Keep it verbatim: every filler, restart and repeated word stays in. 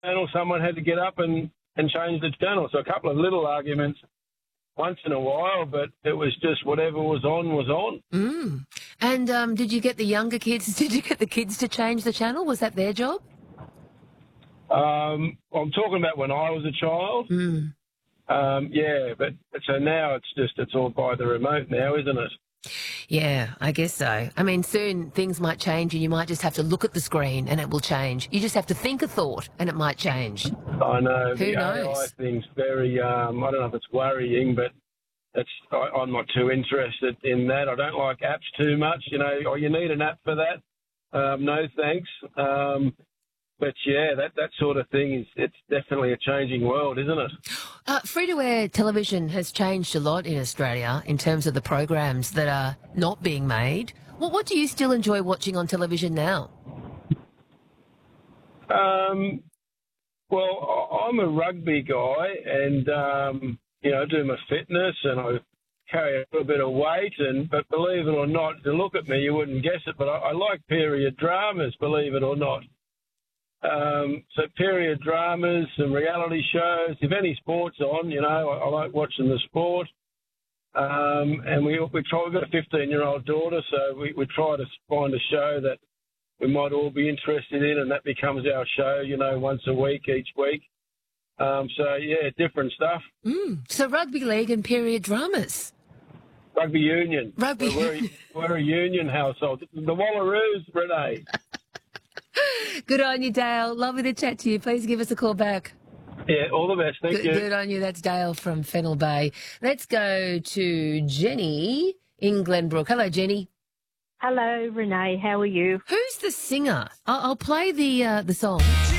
channel, someone had to get up and, and change the channel. So a couple of little arguments once in a while, but it was just whatever was on was on. Mm. And um, did you get the younger kids, did you get the kids to change the channel? Was that their job? Um, I'm talking about when I was a child. Mm. Um, yeah, but so now it's just, it's all by the remote now, isn't it? Yeah, I guess so. I mean, soon things might change and you might just have to look at the screen and it will change. You just have to think a thought and it might change. I know. Who the knows? A I thing's very, um, I don't know if it's worrying, but it's, I, I'm not too interested in that. I don't like apps too much. You know, oh, you need an app for that. Um, no, thanks. Um, But, yeah, that, that sort of thing, is it's definitely a changing world, isn't it? Uh, free-to-air television has changed a lot in Australia in terms of the programs that are not being made. Well, what do you still enjoy watching on television now? Um, well, I- I'm a rugby guy and, um, you know, I do my fitness and I carry a little bit of weight. And But believe it or not, to look at me, you wouldn't guess it, but I, I like period dramas, believe it or not. Um, so period dramas and reality shows. If any sport's on, you know, I, I like watching the sport. Um, and we we try. We've got a fifteen-year-old daughter, so we, we try to find a show that we might all be interested in, and that becomes our show. You know, once a week, each week. Um, so yeah, different stuff. Mm. So rugby league and period dramas. Rugby union. Rugby. We're, we're, we're a union household. The Wallaroos, Renee. Good on you, Dale. Lovely to chat to you. Please give us a call back. Yeah, all the best. Thank Good, you. good on you. That's Dale from Fennell Bay. Let's go to Jenny in Glenbrook. Hello, Jenny. Hello, Renee. How are you? Who's the singer? I'll, I'll play the uh, the song.